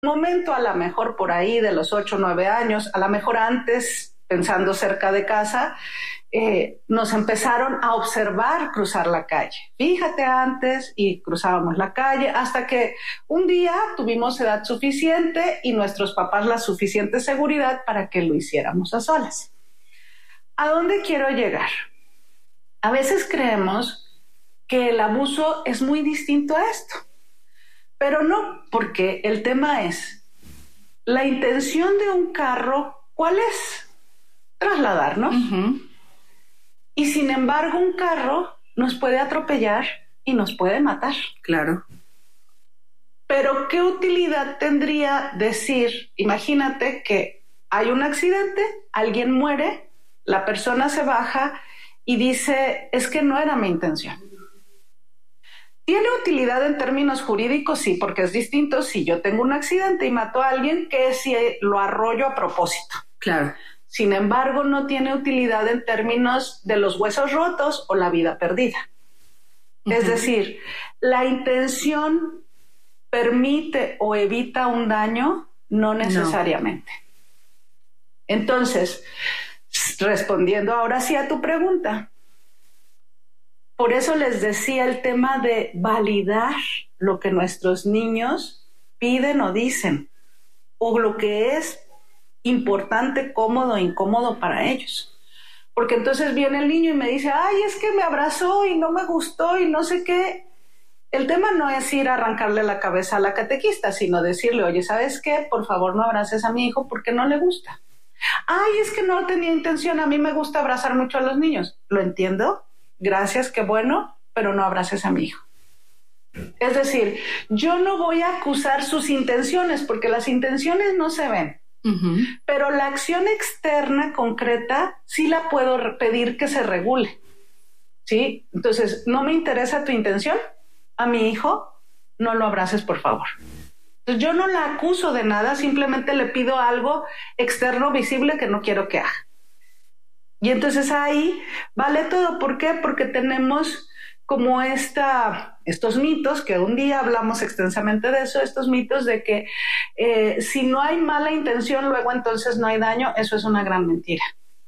momento, a lo mejor por ahí de los 8 o 9 años, a lo mejor antes, pensando cerca de casa, nos empezaron a observar cruzar la calle. Fíjate antes, y cruzábamos la calle hasta que un día tuvimos edad suficiente y nuestros papás la suficiente seguridad para que lo hiciéramos a solas. ¿A dónde quiero llegar? A veces creemos que el abuso es muy distinto a esto, pero no, porque el tema es la intención de un carro. ¿Cuál es? Trasladarnos. Uh-huh. Y sin embargo, un carro nos puede atropellar y nos puede matar. Claro. Pero ¿qué utilidad tendría decir, imagínate que hay un accidente, alguien muere, la persona se baja y dice, es que no era mi intención? ¿Tiene utilidad en términos jurídicos? Sí, porque es distinto si yo tengo un accidente y mato a alguien que si lo arrollo a propósito. Claro. Sin embargo, no tiene utilidad en términos de los huesos rotos o la vida perdida. Uh-huh. Es decir, la intención permite o evita un daño, no necesariamente. No. Entonces, respondiendo ahora sí a tu pregunta, por eso les decía el tema de validar lo que nuestros niños piden o dicen, o lo que es importante, cómodo, incómodo para ellos. Porque entonces viene el niño y me dice, ay, es que me abrazó y no me gustó y no sé qué. El tema no es ir a arrancarle la cabeza a la catequista, sino decirle, oye, ¿sabes qué? Por favor, no abraces a mi hijo porque no le gusta. Ay, es que no tenía intención, a mí me gusta abrazar mucho a los niños. Lo entiendo, gracias, qué bueno, pero no abraces a mi hijo. Es decir, yo no voy a acusar sus intenciones porque las intenciones no se ven. Uh-huh. Pero la acción externa concreta sí la puedo pedir que se regule, ¿sí? Entonces, no me interesa tu intención, a mi hijo no lo abraces, por favor. Entonces, yo no la acuso de nada, simplemente le pido algo externo visible que no quiero que haga. Y entonces ahí vale todo. ¿Por qué? Porque tenemos como estos mitos, que un día hablamos extensamente de eso, estos mitos de que si no hay mala intención, luego entonces no hay daño. Eso es una gran mentira.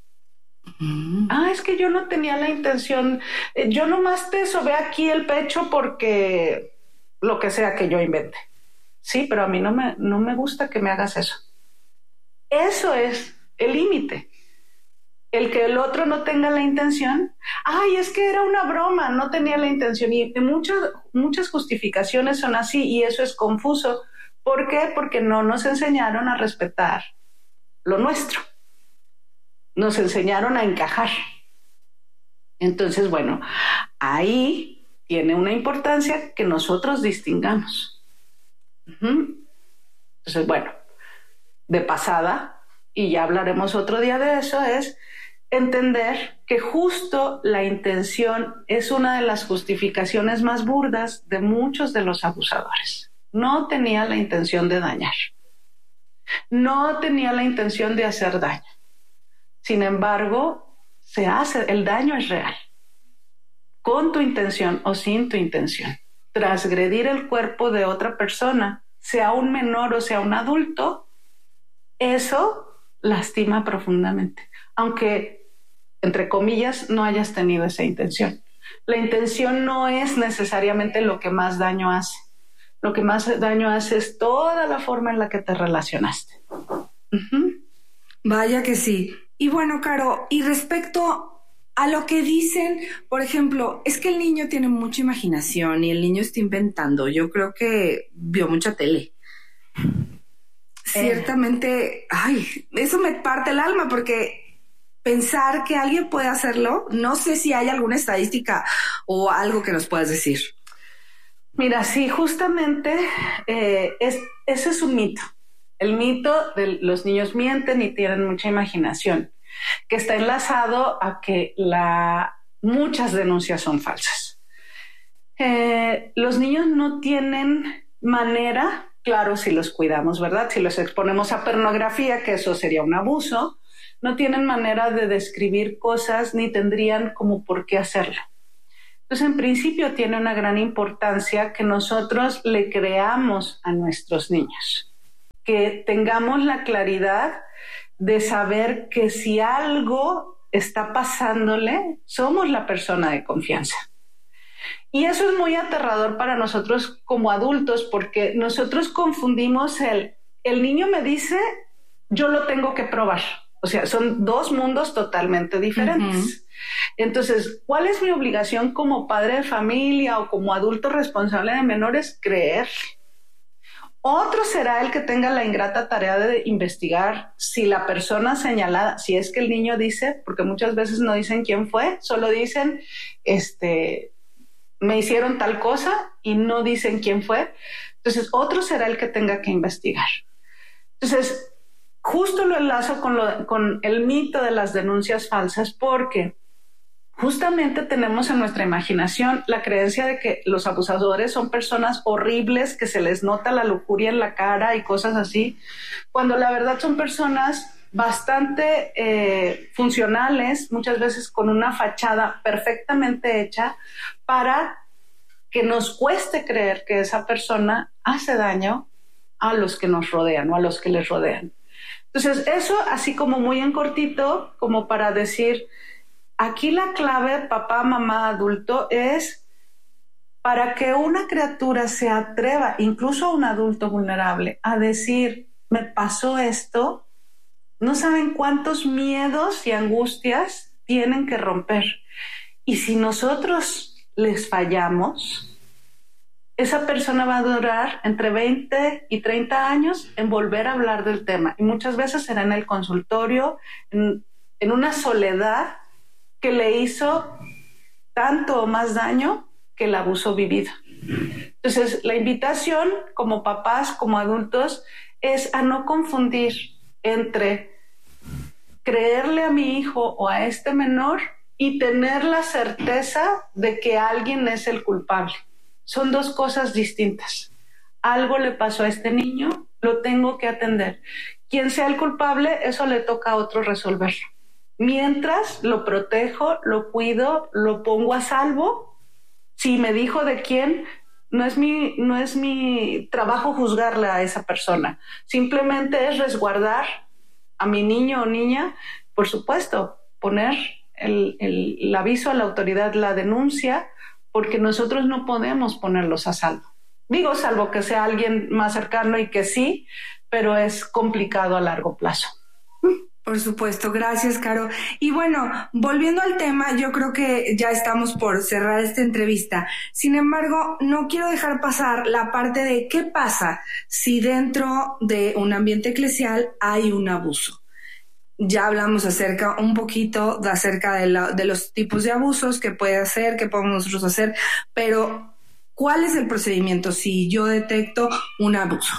Es que yo no tenía la intención, yo nomás te sobé aquí el pecho porque lo que sea que yo invente. Sí, pero a mí no me gusta que me hagas eso. Eso es el límite. El que el otro no tenga la intención, ay, es que era una broma, no tenía la intención. Y muchas justificaciones son así y eso es confuso. ¿Por qué? Porque no nos enseñaron a respetar lo nuestro. Nos enseñaron a encajar. Entonces, bueno, ahí tiene una importancia que nosotros distingamos. Uh-huh. Entonces, bueno, de pasada, y ya hablaremos otro día de eso, es entender que justo la intención es una de las justificaciones más burdas de muchos de los abusadores. No tenía la intención de dañar. No tenía la intención de hacer daño. Sin embargo, el daño es real. Con tu intención o sin tu intención. Transgredir el cuerpo de otra persona, sea un menor o sea un adulto, eso lastima profundamente. Aunque, entre comillas, no hayas tenido esa intención. La intención no es necesariamente lo que más daño hace. Lo que más daño hace es toda la forma en la que te relacionaste. Uh-huh. Vaya que sí. Y bueno, Caro, y respecto a lo que dicen, por ejemplo, es que el niño tiene mucha imaginación y el niño está inventando. Yo creo que vio mucha tele. Ciertamente, ay, eso me parte el alma porque pensar que alguien puede hacerlo, no sé si hay alguna estadística o algo que nos puedas decir. Mira, sí, justamente ese es un mito. El mito de los niños mienten y tienen mucha imaginación, que está enlazado a que muchas denuncias son falsas. Los niños no tienen manera, claro, si los cuidamos, ¿verdad? Si los exponemos a pornografía, que eso sería un abuso, no tienen manera de describir cosas ni tendrían como por qué hacerlo. Entonces, en principio, tiene una gran importancia que nosotros le creamos a nuestros niños. que tengamos la claridad de saber que si algo está pasándole, somos la persona de confianza. Y eso es muy aterrador para nosotros como adultos, porque nosotros confundimos el niño me dice, yo lo tengo que probar. O sea, son dos mundos totalmente diferentes. Entonces, ¿cuál es mi obligación como padre de familia o como adulto responsable de menores? Creer. Otro será el que tenga la ingrata tarea de investigar si la persona señalada, si es que el niño dice, porque muchas veces no dicen quién fue, solo dicen, me hicieron tal cosa y no dicen quién fue. Entonces, otro será el que tenga que investigar. Entonces, justo lo enlazo con el mito de las denuncias falsas, porque justamente tenemos en nuestra imaginación la creencia de que los abusadores son personas horribles, que se les nota la lujuria en la cara y cosas así, cuando la verdad son personas bastante funcionales, muchas veces con una fachada perfectamente hecha para que nos cueste creer que esa persona hace daño a los que nos rodean o a los que les rodean. Entonces, eso así como muy en cortito, como para decir, aquí la clave, papá, mamá, adulto, es para que una criatura se atreva, incluso un adulto vulnerable, a decir, me pasó esto, no saben cuántos miedos y angustias tienen que romper. Y si nosotros les fallamos, esa persona va a durar entre 20 y 30 años en volver a hablar del tema. Y muchas veces será en el consultorio, en una soledad que le hizo tanto o más daño que el abuso vivido. Entonces, la invitación como papás, como adultos, es a no confundir entre creerle a mi hijo o a este menor y tener la certeza de que alguien es el culpable. Son dos cosas distintas. Algo le pasó a este niño, lo tengo que atender. Quien sea el culpable, eso le toca a otro resolverlo. Mientras lo protejo, lo cuido, lo pongo a salvo. Si me dijo de quién, no es mi trabajo juzgarle a esa persona. Simplemente es resguardar a mi niño o niña, por supuesto, poner el aviso a la autoridad, la denuncia, porque nosotros no podemos ponerlos a salvo. Digo, salvo que sea alguien más cercano y que sí, pero es complicado a largo plazo. Por supuesto, gracias, Caro. Y bueno, volviendo al tema, yo creo que ya estamos por cerrar esta entrevista. Sin embargo, no quiero dejar pasar la parte de qué pasa si dentro de un ambiente eclesial hay un abuso. Ya hablamos un poquito acerca de los tipos de abusos que puede hacer, que podemos nosotros hacer, pero ¿cuál es el procedimiento si yo detecto un abuso?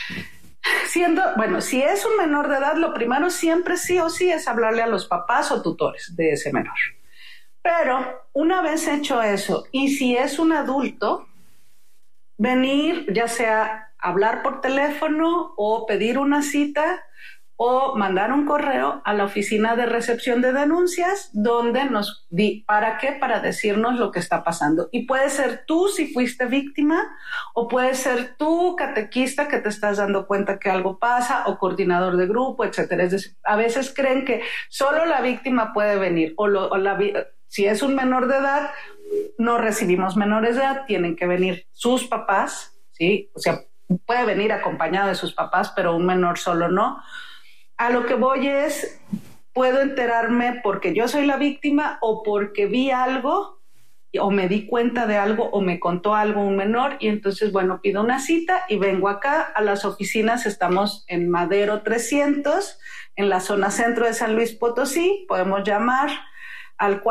Si es un menor de edad, lo primero siempre sí o sí es hablarle a los papás o tutores de ese menor. Pero una vez hecho eso, y si es un adulto, venir ya sea hablar por teléfono o pedir una cita o mandar un correo a la oficina de recepción de denuncias donde ¿para qué? Para decirnos lo que está pasando. Y puede ser tú si fuiste víctima o puede ser tú catequista que te estás dando cuenta que algo pasa o coordinador de grupo, etcétera. Es decir, a veces creen que solo la víctima puede venir si es un menor de edad, no recibimos menores de edad, tienen que venir sus papás, ¿sí? O sea, puede venir acompañado de sus papás, pero un menor solo no. A lo que voy es, puedo enterarme porque yo soy la víctima o porque vi algo o me di cuenta de algo o me contó algo un menor y entonces, bueno, pido una cita y vengo acá a las oficinas. Estamos en Madero 300, en la zona centro de San Luis Potosí. Podemos llamar al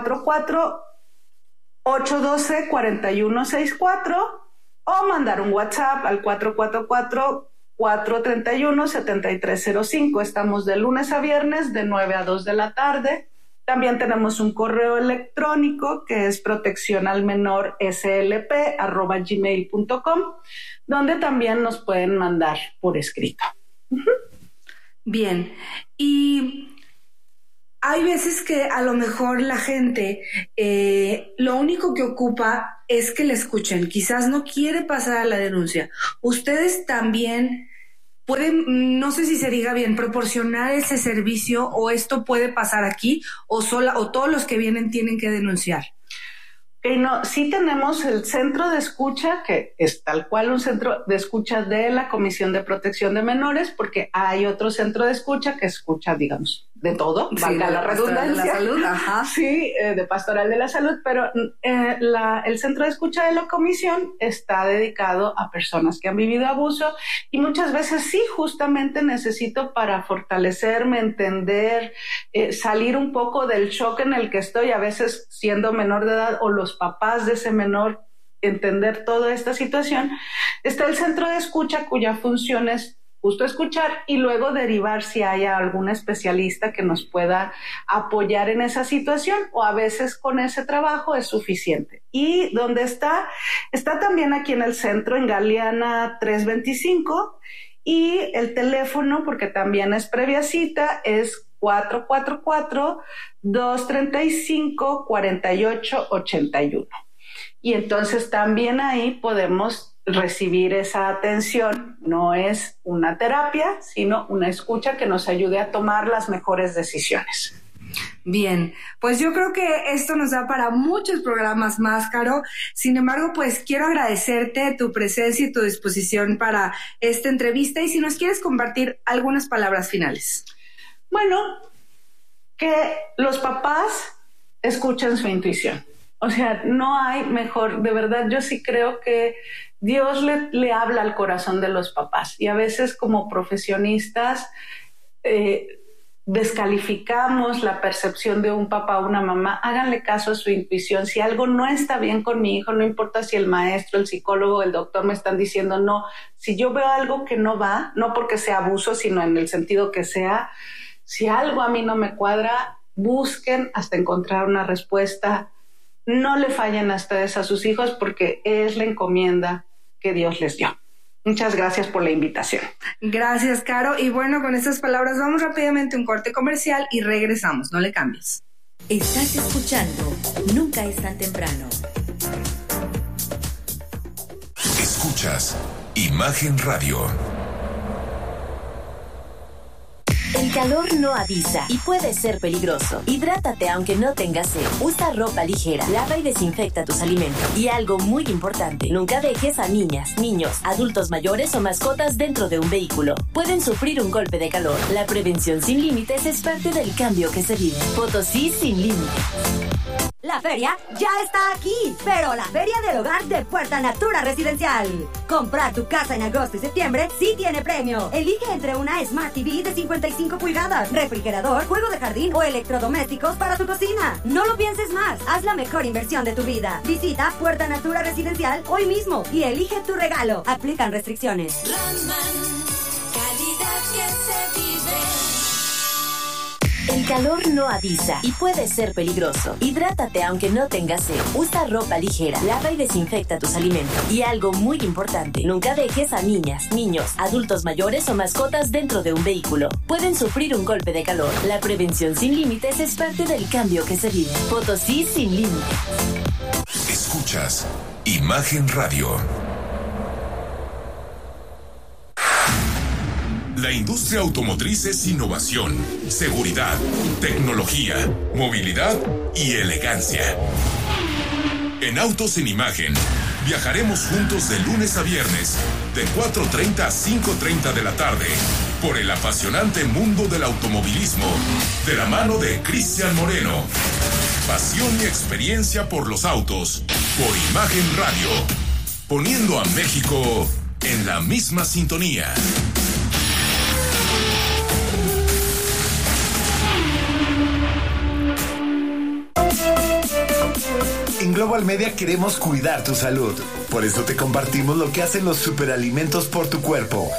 444-812-4164 o mandar un WhatsApp al 444-431-7305. Estamos de lunes a viernes de 9 a 2 de la tarde. También tenemos un correo electrónico que es proteccionalmenorslp@gmail.com, donde también nos pueden mandar por escrito. Bien, y hay veces que a lo mejor la gente lo único que ocupa es que le escuchen, quizás no quiere pasar a la denuncia. ¿Ustedes también pueden, no sé si se diga bien, proporcionar ese servicio, o esto puede pasar aquí, o todos los que vienen tienen que denunciar? No, sí tenemos el centro de escucha, que es tal cual un centro de escucha de la Comisión de Protección de Menores, porque hay otro centro de escucha que escucha, digamos, de todo, sí, valga la redundancia. De la salud, ajá. Sí, de Pastoral de la Salud, pero el centro de escucha de la Comisión está dedicado a personas que han vivido abuso, y muchas veces sí, justamente necesito, para fortalecerme, entender, salir un poco del shock en el que estoy, a veces siendo menor de edad, o los papás de ese menor, entender toda esta situación. Está el centro de escucha, cuya función es justo escuchar y luego derivar si hay algún especialista que nos pueda apoyar en esa situación, o a veces con ese trabajo es suficiente. Y donde está también aquí en el centro, en Galeana 325, y el teléfono, porque también es previa cita, es 444-235-4881. Y entonces también ahí podemos recibir esa atención. No es una terapia, sino una escucha que nos ayude a tomar las mejores decisiones. Bien, pues yo creo que esto nos da para muchos programas más, Caro. Sin embargo, pues quiero agradecerte tu presencia y tu disposición para esta entrevista, y si nos quieres compartir algunas palabras finales. Bueno, que los papás escuchen su intuición. O sea, no hay mejor, de verdad, yo sí creo que Dios le habla al corazón de los papás, y a veces como profesionistas descalificamos la percepción de un papá o una mamá. Háganle caso a su intuición. Si algo no está bien con mi hijo, no importa si el maestro, el psicólogo, el doctor me están diciendo no, si yo veo algo que no va, no porque sea abuso, sino en el sentido que sea, si algo a mí no me cuadra, busquen hasta encontrar una respuesta. No le fallen a ustedes a sus hijos, porque es la encomienda que Dios les dio. Muchas gracias por la invitación. Gracias, Caro. Y bueno, con estas palabras vamos rápidamente a un corte comercial y regresamos. No le cambies. Estás escuchando Nunca es tan temprano. Escuchas Imagen Radio. El calor no avisa y puede ser peligroso. Hidrátate aunque no tengas sed. Usa ropa ligera, lava y desinfecta tus alimentos. Y algo muy importante, nunca dejes a niñas, niños, adultos mayores o mascotas dentro de un vehículo. Pueden sufrir un golpe de calor. La prevención sin límites es parte del cambio que se vive. Potosí sin límites. La feria ya está aquí, pero la Feria del Hogar de Puerta Natura Residencial. Comprar tu casa en agosto y septiembre sí tiene premio. Elige entre una Smart TV de 55 pulgadas, refrigerador, juego de jardín o electrodomésticos para tu cocina. No lo pienses más, haz la mejor inversión de tu vida. Visita Puerta Natura Residencial hoy mismo y elige tu regalo. Aplican restricciones. Rossmann, calidad que se vive. El calor no avisa y puede ser peligroso. Hidrátate aunque no tengas sed. Usa ropa ligera, lava y desinfecta tus alimentos. Y algo muy importante, nunca dejes a niñas, niños, adultos mayores o mascotas dentro de un vehículo. Pueden sufrir un golpe de calor. La prevención sin límites es parte del cambio que se vive. Potosí sin límites. Escuchas Imagen Radio. La industria automotriz es innovación, seguridad, tecnología, movilidad y elegancia. En Autos en Imagen, viajaremos juntos de lunes a viernes, de 4:30 a 5:30 de la tarde, por el apasionante mundo del automovilismo, de la mano de Cristian Moreno. Pasión y experiencia por los autos, por Imagen Radio, poniendo a México en la misma sintonía. En Global Media queremos cuidar tu salud. Por eso te compartimos lo que hacen los superalimentos por tu cuerpo.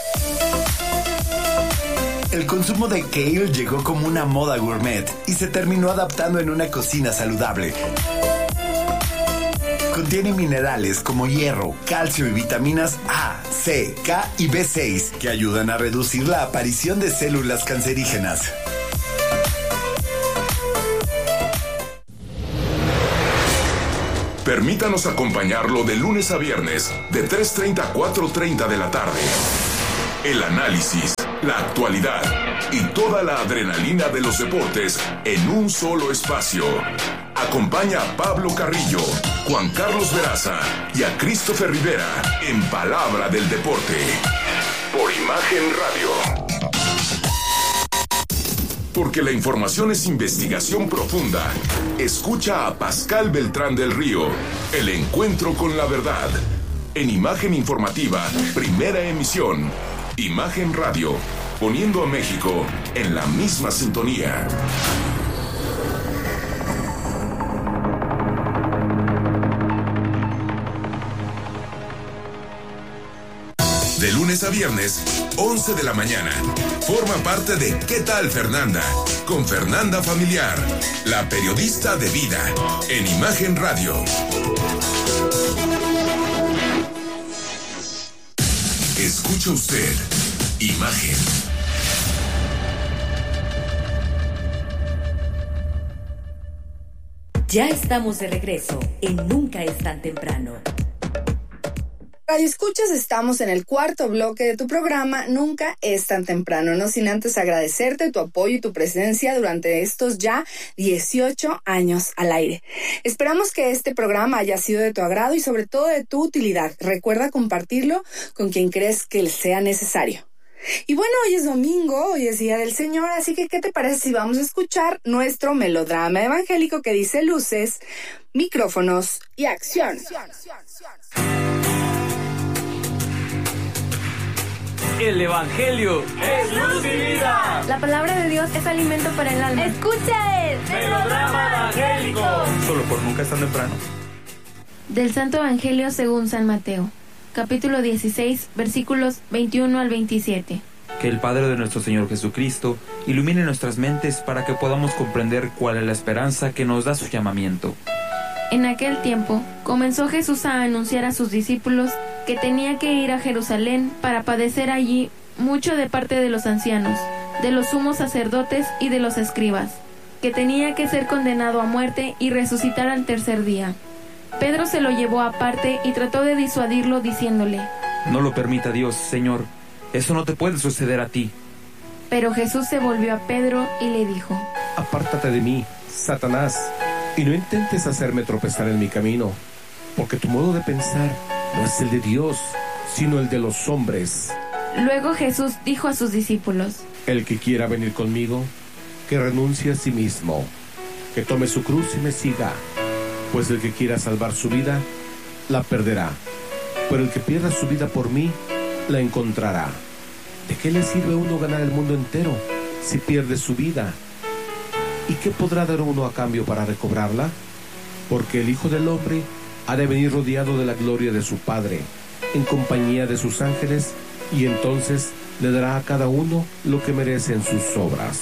El consumo de kale llegó como una moda gourmet y se terminó adaptando en una cocina saludable. Contiene minerales como hierro, calcio y vitaminas A, C, K y B6 que ayudan a reducir la aparición de células cancerígenas. Permítanos acompañarlo de lunes a viernes, de 3:30 a 4:30 de la tarde. el análisis, la actualidad y toda la adrenalina de los deportes en un solo espacio. Acompaña a Pablo Carrillo, Juan Carlos Veraza y a Christopher Rivera en Palabra del Deporte por Imagen Radio. Porque la información es investigación profunda. Escucha a Pascal Beltrán del Río, El Encuentro con la Verdad, en Imagen Informativa, primera emisión. Imagen Radio, poniendo a México en la misma sintonía. De lunes a viernes, 11 de la mañana. Forma parte de ¿Qué tal, Fernanda? Con Fernanda Familiar, la periodista de vida, en Imagen Radio. Escucha usted Imagen. Ya estamos de regreso en Nunca es tan temprano. Radio Escuchas, estamos en el cuarto bloque de tu programa Nunca es tan temprano, no sin antes agradecerte tu apoyo y tu presencia durante estos ya 18 años al aire. Esperamos que este programa haya sido de tu agrado y sobre todo de tu utilidad. Recuerda compartirlo con quien crees que le sea necesario. Y bueno, hoy es domingo, hoy es Día del Señor, así que ¿qué te parece si vamos a escuchar nuestro melodrama evangélico que dice luces, micrófonos y acción? El Evangelio es luz y vida. La palabra de Dios es alimento para el alma. Escucha el melodrama evangélico. Solo por Nunca es tan temprano. Del Santo Evangelio según San Mateo, capítulo 16, versículos 21 al 27. Que el Padre de nuestro Señor Jesucristo ilumine nuestras mentes para que podamos comprender cuál es la esperanza que nos da su llamamiento. En aquel tiempo, comenzó Jesús a anunciar a sus discípulos que tenía que ir a Jerusalén para padecer allí mucho de parte de los ancianos, de los sumos sacerdotes y de los escribas, que tenía que ser condenado a muerte y resucitar al tercer día. Pedro se lo llevó aparte y trató de disuadirlo diciéndole: No lo permita Dios, Señor, eso no te puede suceder a ti. Pero Jesús se volvió a Pedro y le dijo: Apártate de mí, Satanás, y no intentes hacerme tropezar en mi camino, porque tu modo de pensar no es el de Dios, sino el de los hombres. Luego Jesús dijo a sus discípulos: El que quiera venir conmigo, que renuncie a sí mismo, que tome su cruz y me siga, pues el que quiera salvar su vida, la perderá, pero el que pierda su vida por mí, la encontrará. ¿De qué le sirve a uno ganar el mundo entero si pierde su vida? ¿Y qué podrá dar uno a cambio para recobrarla? Porque el Hijo del Hombre ha de venir rodeado de la gloria de su Padre, en compañía de sus ángeles, y entonces le dará a cada uno lo que merecen sus obras.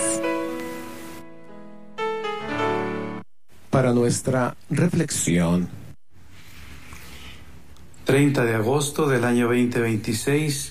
Para nuestra reflexión. 30 de agosto del año 2026,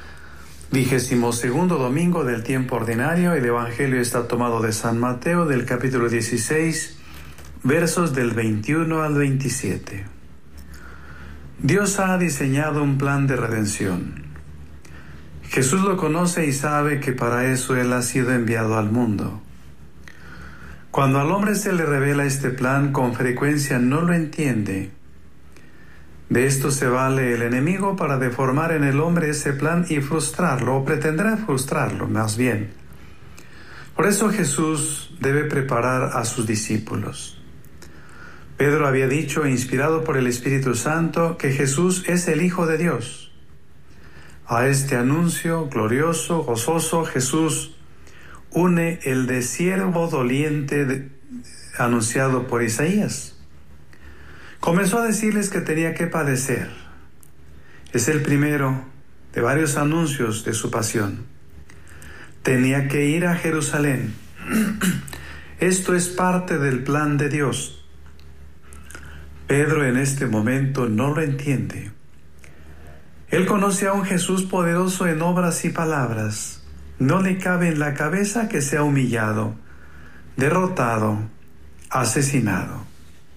22º domingo del tiempo ordinario. El Evangelio está tomado de San Mateo, del capítulo 16, versos del 21 al 27. Dios ha diseñado un plan de redención. Jesús lo conoce y sabe que para eso Él ha sido enviado al mundo. Cuando al hombre se le revela este plan, con frecuencia no lo entiende. De esto se vale el enemigo para deformar en el hombre ese plan y frustrarlo, o pretender frustrarlo más bien. Por eso Jesús debe preparar a sus discípulos. Pedro había dicho, inspirado por el Espíritu Santo, que Jesús es el Hijo de Dios. A este anuncio glorioso, gozoso, Jesús une el de siervo doliente anunciado por Isaías. Comenzó a decirles que tenía que padecer. Es el primero de varios anuncios de su pasión. Tenía que ir a Jerusalén. Esto es parte del plan de Dios. Pedro en este momento no lo entiende. Él conoce a un Jesús poderoso en obras y palabras. No le cabe en la cabeza que sea humillado, derrotado, asesinado.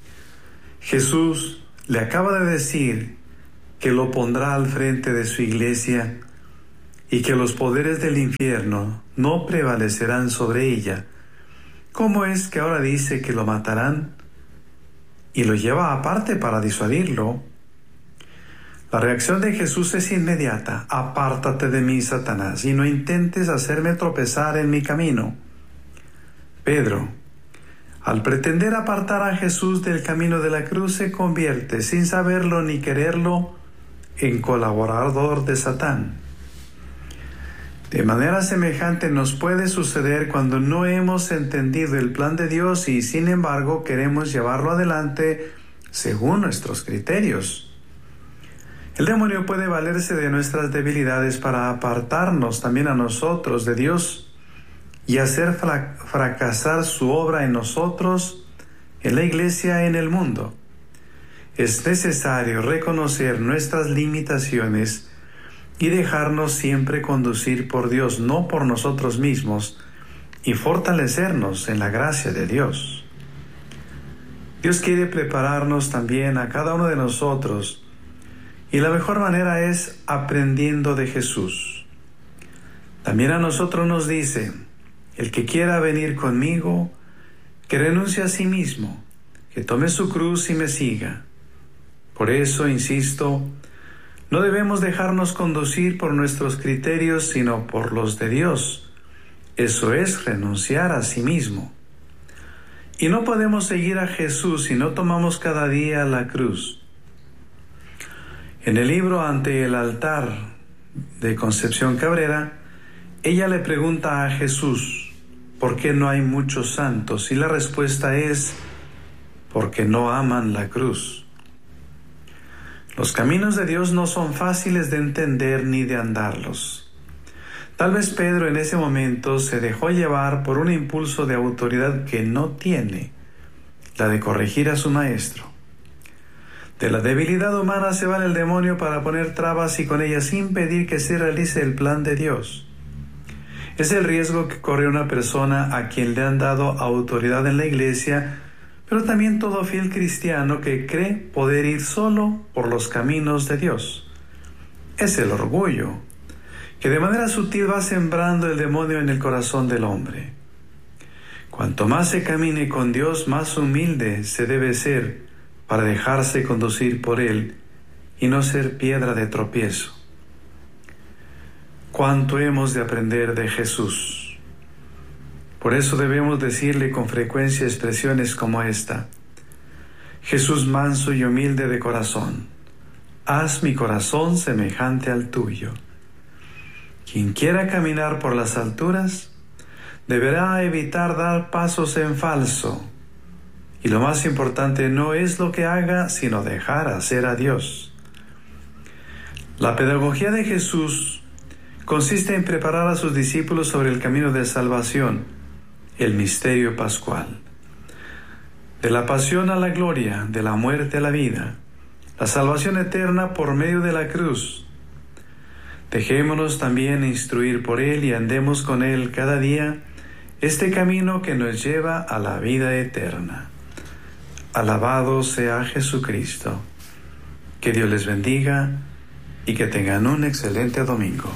Jesús le acaba de decir que lo pondrá al frente de su iglesia y que los poderes del infierno no prevalecerán sobre ella, ¿cómo es que ahora dice que lo matarán y lo lleva aparte para disuadirlo? La reacción de Jesús es inmediata: apártate de mí, Satanás, y no intentes hacerme tropezar en mi camino. Pedro, al pretender apartar a Jesús del camino de la cruz, se convierte, sin saberlo ni quererlo, en colaborador de Satán. De manera semejante nos puede suceder cuando no hemos entendido el plan de Dios y sin embargo queremos llevarlo adelante según nuestros criterios. El demonio puede valerse de nuestras debilidades para apartarnos también a nosotros de Dios y hacer fracasar su obra en nosotros, en la iglesia, en el mundo. Es necesario reconocer nuestras limitaciones y dejarnos siempre conducir por Dios, no por nosotros mismos, y fortalecernos en la gracia de Dios. Dios quiere prepararnos también a cada uno de nosotros, y la mejor manera es aprendiendo de Jesús. También a nosotros nos dice: el que quiera venir conmigo, que renuncie a sí mismo, que tome su cruz y me siga. Por eso, insisto, no debemos dejarnos conducir por nuestros criterios, sino por los de Dios. Eso es renunciar a sí mismo. Y no podemos seguir a Jesús si no tomamos cada día la cruz. En el libro Ante el altar de Concepción Cabrera, ella le pregunta a Jesús: ¿por qué no hay muchos santos? Y la respuesta es: porque no aman la cruz. Los caminos de Dios no son fáciles de entender ni de andarlos. Tal vez Pedro en ese momento se dejó llevar por un impulso de autoridad que no tiene, la de corregir a su maestro. De la debilidad humana se vale el demonio para poner trabas y con ellas impedir que se realice el plan de Dios. Es el riesgo que corre una persona a quien le han dado autoridad en la iglesia, pero también todo fiel cristiano que cree poder ir solo por los caminos de Dios. Es el orgullo, que de manera sutil va sembrando el demonio en el corazón del hombre. Cuanto más se camine con Dios, más humilde se debe ser para dejarse conducir por Él y no ser piedra de tropiezo. Cuánto hemos de aprender de Jesús. Por eso debemos decirle con frecuencia expresiones como esta: Jesús manso y humilde de corazón, haz mi corazón semejante al tuyo. Quien quiera caminar por las alturas deberá evitar dar pasos en falso. Y lo más importante no es lo que haga, sino dejar hacer a Dios. La pedagogía de Jesús consiste en preparar a sus discípulos sobre el camino de salvación, el misterio pascual. De la pasión a la gloria, de la muerte a la vida, la salvación eterna por medio de la cruz. Dejémonos también instruir por Él y andemos con Él cada día este camino que nos lleva a la vida eterna. Alabado sea Jesucristo. Que Dios les bendiga y que tengan un excelente domingo.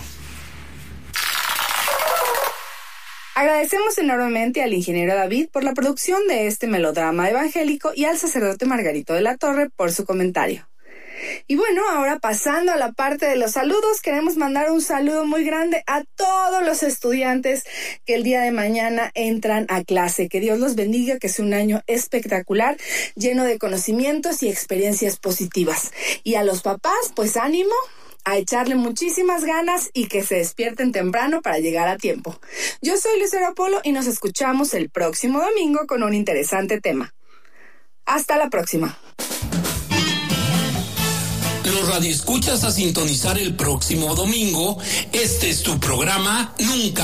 Agradecemos enormemente al ingeniero David por la producción de este melodrama evangélico y al sacerdote Margarito de la Torre por su comentario. Y bueno, ahora pasando a la parte de los saludos, queremos mandar un saludo muy grande a todos los estudiantes que el día de mañana entran a clase. Que Dios los bendiga, que sea un año espectacular, lleno de conocimientos y experiencias positivas. Y a los papás, pues ánimo, a echarle muchísimas ganas y que se despierten temprano para llegar a tiempo. Yo soy Lucero Polo y nos escuchamos el próximo domingo con un interesante tema. Hasta la próxima. Los radioescuchas a sintonizar el próximo domingo. Este es tu programa Nunca